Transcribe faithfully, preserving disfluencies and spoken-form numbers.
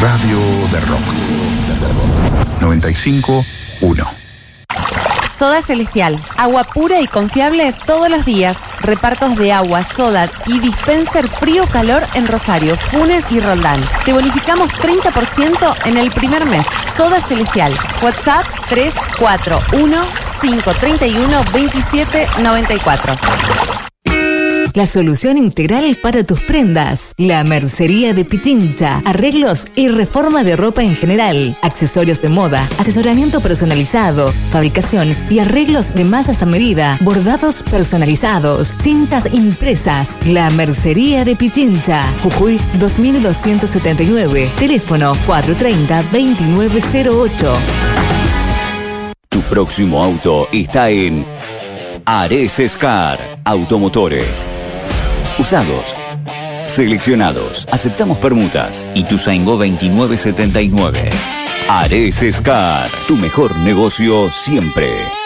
Radio de Rock. noventa y cinco uno. Soda Celestial, agua pura y confiable todos los días. Repartos de agua, soda y dispenser frío-calor en Rosario, Funes y Roldán. Te bonificamos treinta por ciento en el primer mes. Soda Celestial. WhatsApp tres cuatro uno, cinco tres uno, dos siete nueve cuatro. La solución integral para tus prendas. La Mercería de Pichincha. Arreglos y reforma de ropa en general. Accesorios de moda. Asesoramiento personalizado. Fabricación y arreglos de masas a medida. Bordados personalizados. Cintas impresas. La Mercería de Pichincha. Jujuy dos mil doscientos setenta y nueve. Teléfono cuatro tres cero, dos nueve cero ocho. Tu próximo auto está en Ares Scar Automotores. Usados, seleccionados, aceptamos permutas. Ituzaingó veintinueve setenta y nueve. Ares Scar, tu mejor negocio siempre.